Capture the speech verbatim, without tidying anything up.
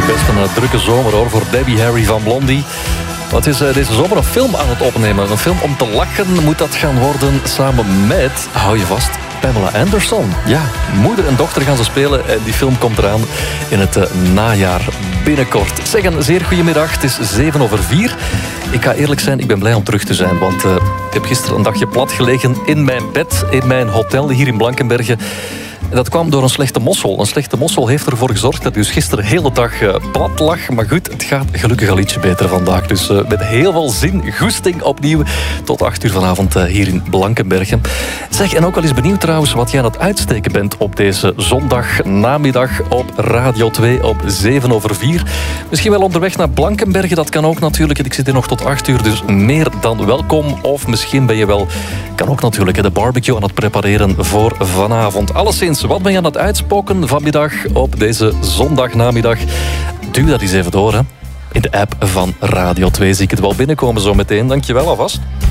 natuurlijk best een uh, drukke zomer hoor voor Debbie Harry van Blondie. Wat is uh, deze zomer een film aan het opnemen? Een film om te lachen moet dat gaan worden samen met, hou je vast, Pamela Anderson. Ja, moeder en dochter gaan ze spelen en die film komt eraan in het uh, najaar binnenkort. Zeg een zeer goedemiddag, het is zeven over vier. Ik ga eerlijk zijn, ik ben blij om terug te zijn, want uh, ik heb gisteren een dagje plat gelegen in mijn bed, in mijn hotel hier in Blankenberge. En dat kwam door een slechte mossel. Een slechte mossel heeft ervoor gezorgd dat ik dus gisteren de hele dag uh, plat lag. Maar goed, het gaat gelukkig al ietsje beter vandaag. Dus uh, met heel veel zin, goesting opnieuw tot acht uur vanavond uh, hier in Blankenbergen. Zeg, en ook wel eens benieuwd trouwens wat jij aan het uitsteken bent op deze zondagnamiddag op Radio twee op zeven over vier. Misschien wel onderweg naar Blankenbergen, dat kan ook natuurlijk. Ik zit hier nog tot acht uur, dus meer dan welkom. Of misschien ben je wel, kan ook natuurlijk, de barbecue aan het prepareren voor vanavond. Alleszins, wat ben je aan het uitspoken vanmiddag op deze zondagnamiddag? Duw dat eens even door, hè. In de app van Radio twee zie ik het wel binnenkomen zo meteen. Dankjewel alvast.